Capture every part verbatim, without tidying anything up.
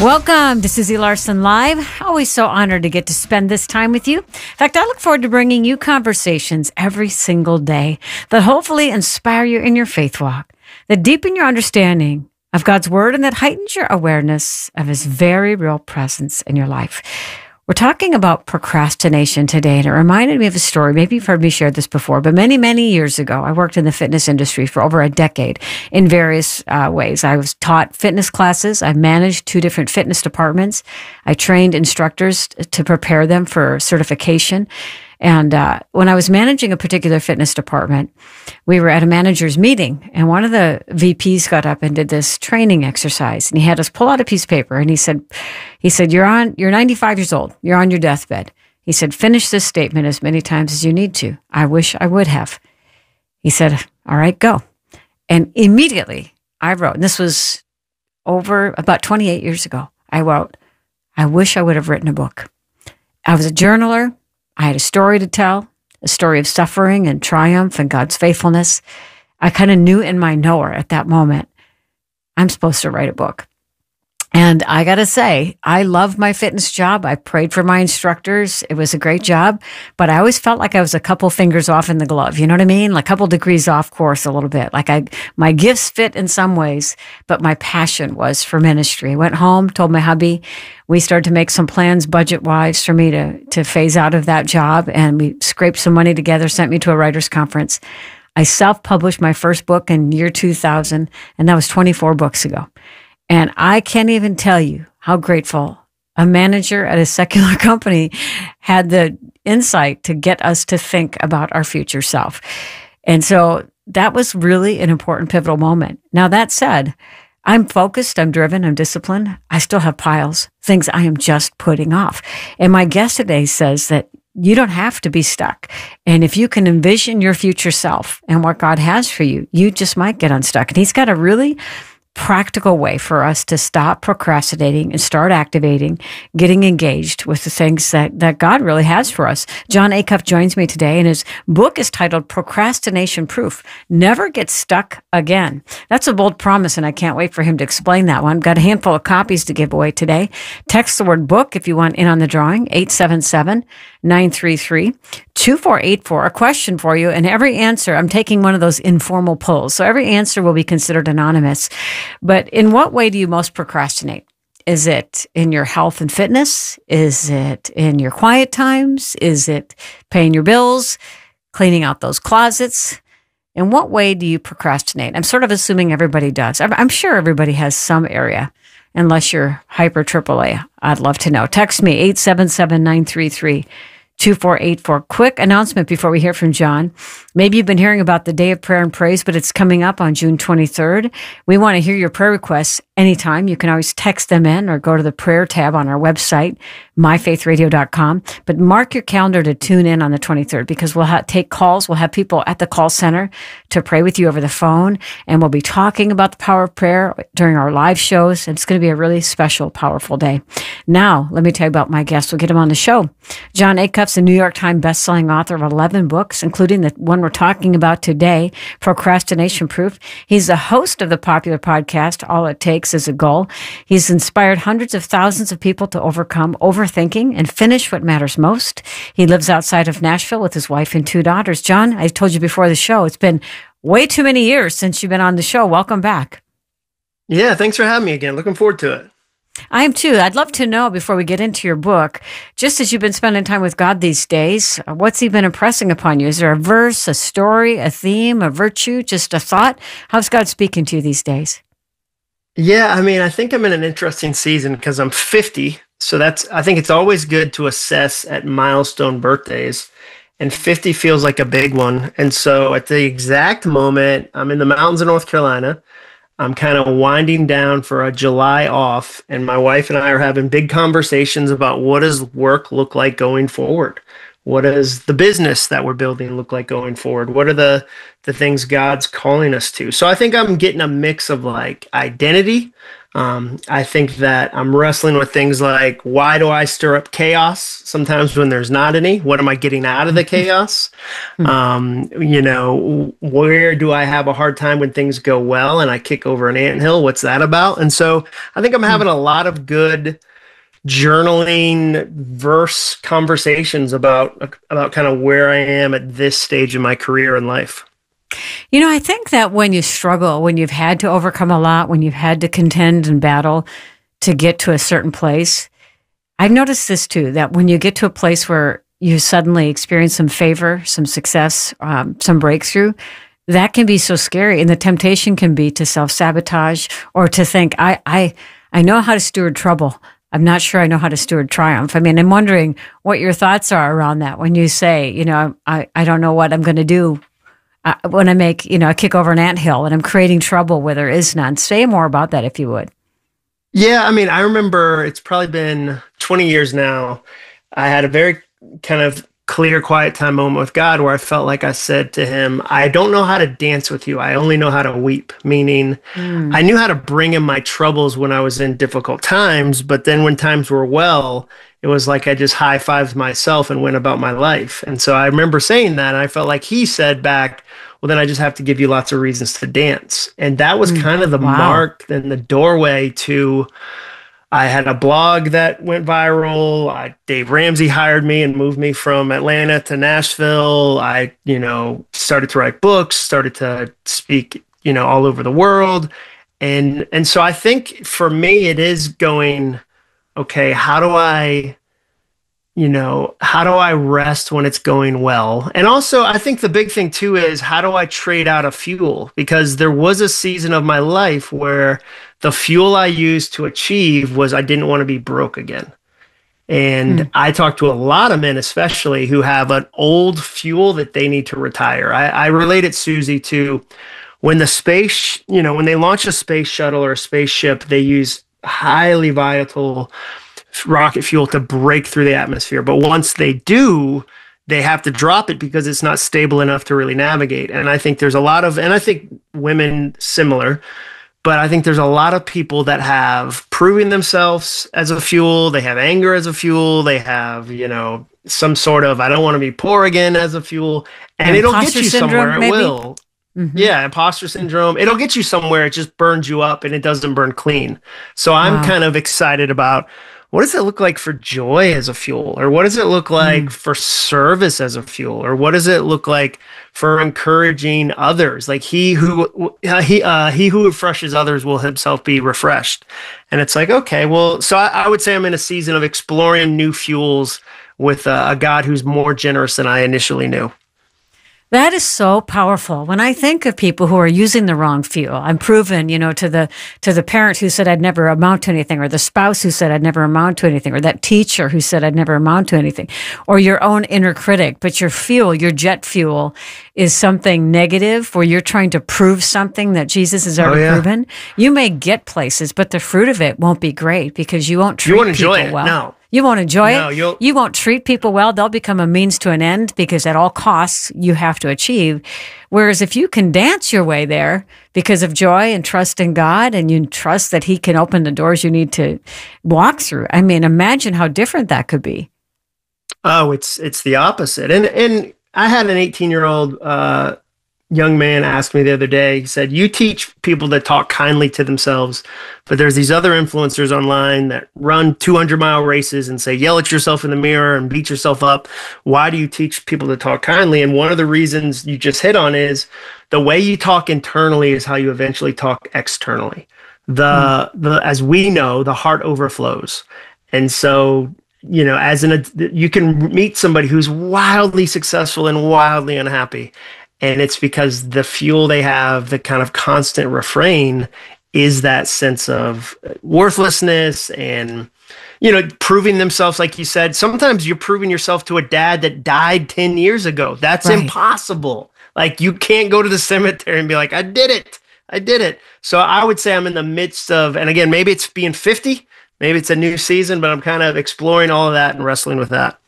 Welcome to Susie Larson Live. Always so honored to get to spend this time with you. In fact, I look forward to bringing you conversations every single day that hopefully inspire you in your faith walk, that deepen your understanding of God's Word, and that heightens your awareness of His very real presence in your life. We're talking about procrastination today, and it reminded me of a story. Maybe you've heard me share this before, but many, many years ago, I worked in the fitness industry for over a decade in various uh, ways. I was taught fitness classes. I managed two different fitness departments. I trained instructors to prepare them for certification. And uh, when I was managing a particular fitness department, we were at a manager's meeting, and one of the V Ps got up and did this training exercise, and he had us pull out a piece of paper, and he said, he said, you're on, you're ninety-five years old. You're on your deathbed. He said, finish this statement as many times as you need to. I wish I would have. He said, all right, go. And immediately I wrote, and this was over about twenty-eight years ago, I wrote, I wish I would have written a book. I was a journaler. I had a story to tell, a story of suffering and triumph and God's faithfulness. I kind of knew in my knower at that moment, I'm supposed to write a book. And I got to say, I loved my fitness job. I prayed for my instructors. It was a great job, but I always felt like I was a couple fingers off in the glove. You know what I mean? Like a couple degrees off course a little bit. Like I, my gifts fit in some ways, but my passion was for ministry. I went home, told my hubby, we started to make some plans budget-wise for me to, to phase out of that job, and we scraped some money together, sent me to a writer's conference. I self-published my first book in year two thousand, and that was twenty-four books ago. And I can't even tell you how grateful a manager at a secular company had the insight to get us to think about our future self. And so that was really an important pivotal moment. Now, that said, I'm focused, I'm driven, I'm disciplined. I still have piles, things I am just putting off. And my guest today says that you don't have to be stuck. And if you can envision your future self and what God has for you, you just might get unstuck. And he's got a really practical way for us to stop procrastinating and start activating, getting engaged with the things that, that God really has for us. Jon Acuff joins me today, and his book is titled Procrastination Proof: Never Get Stuck Again. That's a bold promise, and I can't wait for him to explain that one. Got a handful of copies to give away today. Text the word book if you want in on the drawing, eight seven seven, nine three three, two four eight four. A question for you, and every answer, I'm taking one of those informal polls, so every answer will be considered anonymous. But in what way do you most procrastinate? Is it in your health and fitness? Is it in your quiet times? Is it paying your bills, cleaning out those closets? In what way do you procrastinate? I'm sort of assuming everybody does. I'm I'm sure everybody has some area, unless you're hyper triple A. I'd love to know. Text me, eight seven seven, nine three three, two four eight four. Quick announcement before we hear from Jon. Maybe you've been hearing about the Day of Prayer and Praise, but it's coming up on June twenty-third. We want to hear your prayer requests anytime. You can always text them in or go to the prayer tab on our website, my faith radio dot com. But mark your calendar to tune in on the twenty-third, because we'll ha- take calls. We'll have people at the call center to pray with you over the phone, and we'll be talking about the power of prayer during our live shows. And it's going to be a really special, powerful day. Now, let me tell you about my guest. We'll get him on the show. Jon Acuff's a New York Times bestselling author of eleven books, including the one we're talking about today, Procrastination Proof. He's the host of the popular podcast, All It Takes Is a Goal. He's inspired hundreds of thousands of people to overcome overthinking and finish what matters most. He lives outside of Nashville with his wife and two daughters. Jon, I told you before the show, it's been way too many years since you've been on the show. Welcome back. Yeah, thanks for having me again. Looking forward to it. I am too. I'd love to know, before we get into your book, just as you've been spending time with God these days, what's he been impressing upon you? Is there a verse, a story, a theme, a virtue, just a thought? How's God speaking to you these days? Yeah, I mean, I think I'm in an interesting season because I'm fifty. So that's, I think it's always good to assess at milestone birthdays. And fifty feels like a big one. And so at the exact moment, I'm in the mountains of North Carolina. I'm kind of winding down for a July off, and my wife and I are having big conversations about what does work look like going forward? What does the business that we're building look like going forward? What are the, the things God's calling us to? So I think I'm getting a mix of like identity. Um, I think that I'm wrestling with things like, why do I stir up chaos sometimes when there's not any? What am I getting out of the chaos? Um, you know, where do I have a hard time when things go well and I kick over an anthill? What's that about? And so I think I'm having a lot of good journaling verse conversations about about kind of where I am at this stage in my career and life. You know, I think that when you struggle, when you've had to overcome a lot, when you've had to contend and battle to get to a certain place, I've noticed this too, that when you get to a place where you suddenly experience some favor, some success, um, some breakthrough, that can be so scary. And the temptation can be to self-sabotage or to think, I, I, I know how to steward trouble. I'm not sure I know how to steward triumph. I mean, I'm wondering what your thoughts are around that when you say, you know, I, I don't know what I'm going to do Uh, when I make, you know, a kick over an anthill and I'm creating trouble where there is none. Say more about that if you would. Yeah, I mean, I remember it's probably been twenty years now. I had a very kind of clear, quiet time moment with God where I felt like I said to him, I don't know how to dance with you. I only know how to weep, meaning mm. I knew how to bring in my troubles when I was in difficult times. But then when times were well, it was like I just high-fived myself and went about my life. And so I remember saying that, and I felt like he said back, well, then I just have to give you lots of reasons to dance. And that was kind of the wow. mark and the doorway to, I had a blog that went viral. I, Dave Ramsey hired me and moved me from Atlanta to Nashville. I, you know, started to write books, started to speak, you know, all over the world. And, and so I think for me, it is going, okay, how do I, you know, how do I rest when it's going well? And also, I think the big thing too is, how do I trade out a fuel? Because there was a season of my life where the fuel I used to achieve was I didn't want to be broke again. And mm. I talk to a lot of men, especially, who have an old fuel that they need to retire. I, I relate it, Susie, to when the space, you know, when they launch a space shuttle or a spaceship, they use highly volatile rocket fuel to break through the atmosphere. But once they do, they have to drop it because it's not stable enough to really navigate. And I think there's a lot of, and I think women similar, but I think there's a lot of people that have proven themselves as a fuel. They have anger as a fuel. They have, you know, some sort of, I don't want to be poor again as a fuel. And, and it'll get you somewhere. It maybe? will. Mm-hmm. Yeah, imposter syndrome. It'll get you somewhere. It just burns you up and it doesn't burn clean. So I'm wow. kind of excited about, what does it look like for joy as a fuel? Or what does it look like mm. for service as a fuel? Or what does it look like for encouraging others? Like he who uh, he uh, he who refreshes others will himself be refreshed. And it's like, okay, well, so I, I would say I'm in a season of exploring new fuels with uh, a God who's more generous than I initially knew. That is so powerful. When I think of people who are using the wrong fuel, I'm proven, you know, to the to the parent who said I'd never amount to anything, or the spouse who said I'd never amount to anything, or that teacher who said I'd never amount to anything, or your own inner critic. But your fuel, your jet fuel, is something negative where you're trying to prove something that Jesus has already oh, yeah. proven. You may get places, but the fruit of it won't be great because you won't treat you won't people enjoy it. well. No. You won't enjoy no, it. You'll- you won't treat people well. They'll become a means to an end because at all costs you have to achieve. Whereas if you can dance your way there because of joy and trust in God and you trust that he can open the doors you need to walk through, I mean, imagine how different that could be. Oh, it's it's the opposite. And and I had an eighteen-year-old uh, young man ask me the other day, he said, you teach people to talk kindly to themselves, but there's these other influencers online that run two hundred mile races and say, yell at yourself in the mirror and beat yourself up. Why do you teach people to talk kindly? And one of the reasons you just hit on is the way you talk internally is how you eventually talk externally. The, mm. the as we know, the heart overflows. And so, you know, as an, you can meet somebody who's wildly successful and wildly unhappy. And it's because the fuel they have, the kind of constant refrain, is that sense of worthlessness and, you know, proving themselves, like you said. Sometimes you're proving yourself to a dad that died ten years ago. That's right. Impossible. Like, you can't go to the cemetery and be like, I did it. I did it. So I would say I'm in the midst of, and again, maybe it's being fifty, maybe it's a new season, but I'm kind of exploring all of that and wrestling with that.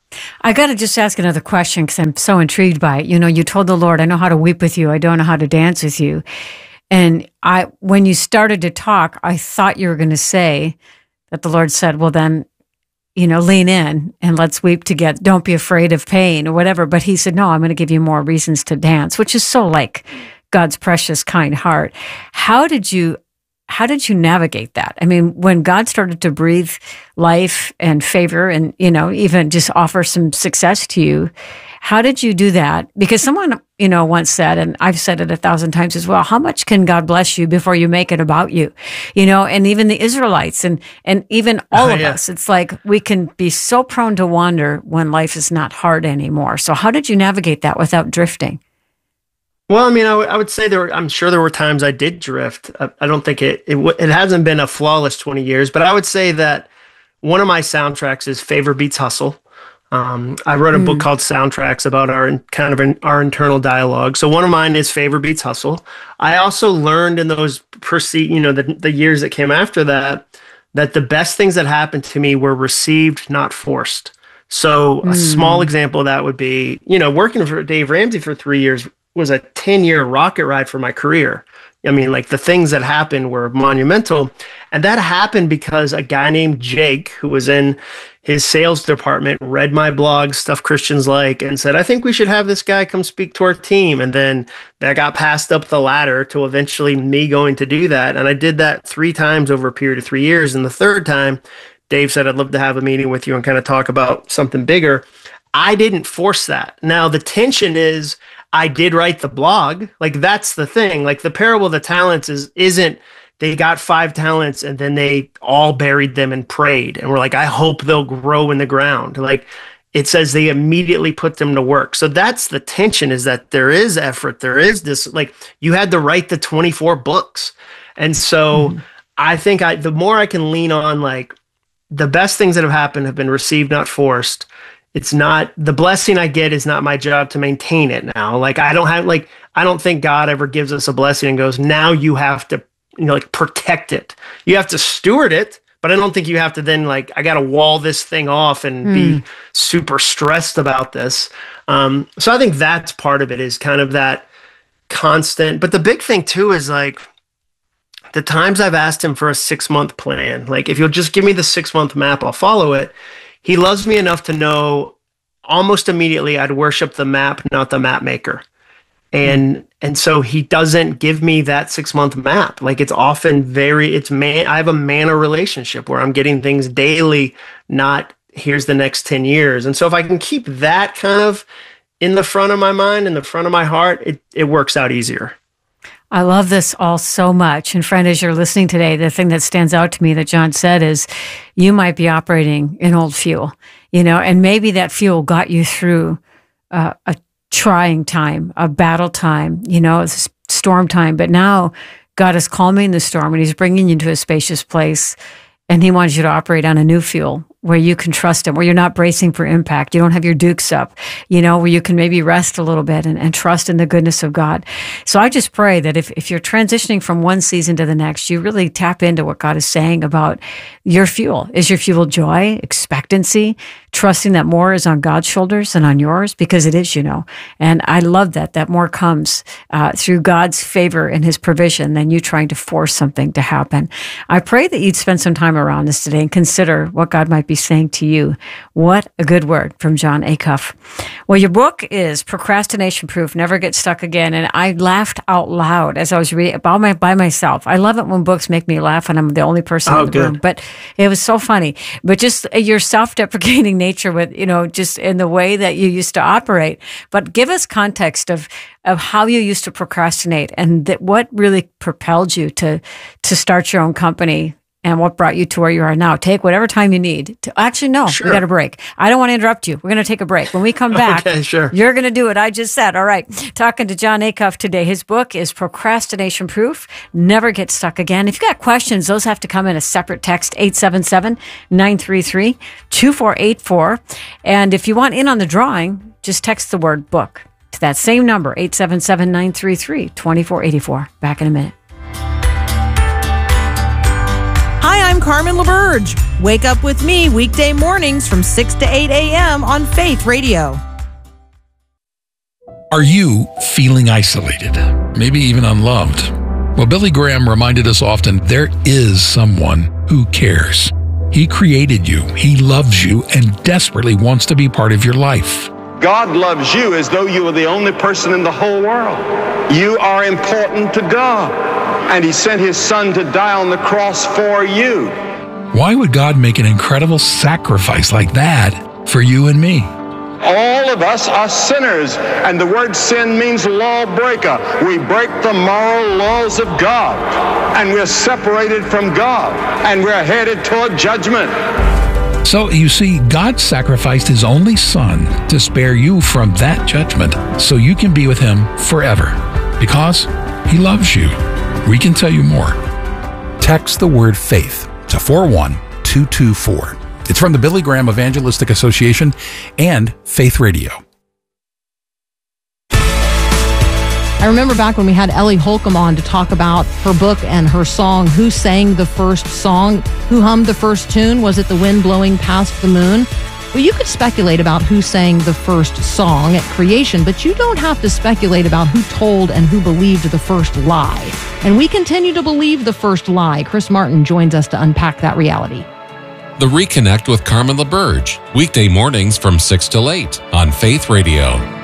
I got to just ask another question because I'm so intrigued by it. You know, you told the Lord, I know how to weep with you. I don't know how to dance with you. And I, when you started to talk, I thought you were going to say that the Lord said, well, then, you know, lean in and let's weep together. Don't be afraid of pain or whatever. But he said, no, I'm going to give you more reasons to dance, which is so like God's precious, kind heart. How did you, how did you navigate that? I mean, when God started to breathe life and favor and, you know, even just offer some success to you, how did you do that? Because someone, you know, once said, and I've said it a thousand times as well, how much can God bless you before you make it about you? You know, and even the Israelites and, and even all oh, of yeah. us, it's like we can be so prone to wander when life is not hard anymore. So how did you navigate that without drifting? Well, I mean, I, w- I would say there were, I'm sure there were times I did drift. I, I don't think it, it, w- it hasn't been a flawless twenty years, but I would say that one of my soundtracks is Favor Beats Hustle. Um, I wrote a mm. book called Soundtracks about our kind of an, our internal dialogue. So one of mine is Favor Beats Hustle. I also learned in those proceed, you know, the, the years that came after that, that the best things that happened to me were received, not forced. So mm. a small example of that would be, you know, working for Dave Ramsey for three years was a ten year rocket ride for my career. I mean, like the things that happened were monumental. And that happened because a guy named Jake, who was in his sales department, read my blog, Stuff Christians Like, and said, I think we should have this guy come speak to our team. And then that got passed up the ladder to eventually me going to do that. And I did that three times over a period of three years. And the third time, Dave said, I'd love to have a meeting with you and kind of talk about something bigger. I didn't force that. Now, the tension is I did write the blog. Like, that's the thing. Like, the parable of the talents is, isn't they got five talents and then they all buried them and prayed. And we're like, I hope they'll grow in the ground. Like, it says they immediately put them to work. So that's the tension, is that there is effort. There is this, like, you had to write the twenty-four books. And so mm-hmm. I think I, the more I can lean on, like, the best things that have happened have been received, not forced. It's not, the blessing I get is not my job to maintain it now. Like, I don't have, like, I don't think God ever gives us a blessing and goes, now you have to, you know, like, protect it. You have to steward it, but I don't think you have to then, like, I got to wall this thing off and mm. be super stressed about this. Um, so I think that's part of it, is kind of that constant. But the big thing too is, like, the times I've asked him for a six month plan, like, if you'll just give me the six month map, I'll follow it. He loves me enough to know almost immediately I'd worship the map, not the map maker. And mm. and so he doesn't give me that six month map. Like, it's often very, it's man, I have a manna relationship where I'm getting things daily, not here's the next ten years. And so if I can keep that kind of in the front of my mind, in the front of my heart, it, it works out easier. I love this all so much. And friend, as you're listening today, the thing that stands out to me that John said is you might be operating in old fuel, you know, and maybe that fuel got you through uh, a trying time, a battle time, you know, it's a storm time. But now God is calming the storm and he's bringing you to a spacious place. And he wants you to operate on a new fuel where you can trust him, where you're not bracing for impact. You don't have your dukes up, you know, where you can maybe rest a little bit and, and trust in the goodness of God. So I just pray that if, if you're transitioning from one season to the next, you really tap into what God is saying about your fuel. Is your fuel joy, expectancy, trusting that more is on God's shoulders than on yours? Because it is, you know. And I love that, that more comes uh, through God's favor and his provision than you trying to force something to happen. I pray that you'd spend some time around this today and consider what God might be saying to you. What a good word from Jon Acuff. Well, your book is Procrastination Proof, Never Get Stuck Again. And I laughed out loud as I was reading it by, my, by myself. I love it when books make me laugh and I'm the only person oh, in the good. room. But it was so funny. But just your self-deprecating nature with, you know, just in the way that you used to operate. But give us context of of how you used to procrastinate and that what really propelled you to to start your own company and what brought you to where you are now. Take whatever time you need to actually, no, sure. We got a break. I don't want to interrupt you. We're going to take a break. When we come back, okay, sure. You're going to do what I just said. All right. Talking to Jon Acuff today. His book is Procrastination Proof, Never Get Stuck Again. If you got questions, those have to come in a separate text, eight seven seven, nine three three, two four eight four. And if you want in on the drawing, just text the word book to that same number, eight seven seven, nine three three, two four eight four. Back in a minute. Hi, I'm Carmen LaBerge. Wake up with me weekday mornings from six to eight a.m. on Faith Radio. Are you feeling isolated? Maybe even unloved? Well, Billy Graham reminded us often there is someone who cares. He created you, he loves you, and desperately wants to be part of your life. God loves you as though you were the only person in the whole world. You are important to God, and he sent his son to die on the cross for you. Why would God make an incredible sacrifice like that for you and me? All of us are sinners, and the word sin means lawbreaker. We break the moral laws of God, and we're separated from God, and we're headed toward judgment. So, you see, God sacrificed his only son to spare you from that judgment so you can be with him forever because he loves you. We can tell you more. Text the word faith to four one two two four. It's from the Billy Graham Evangelistic Association and Faith Radio. I remember back when we had Ellie Holcomb on to talk about her book and her song, Who Sang the First Song? Who hummed the first tune? Was it the wind blowing past the moon? Well, you could speculate about who sang the first song at creation, but you don't have to speculate about who told and who believed the first lie. And we continue to believe the first lie. Chris Martin joins us to unpack that reality. The Reconnect with Carmen LaBerge, weekday mornings from six till eight on Faith Radio.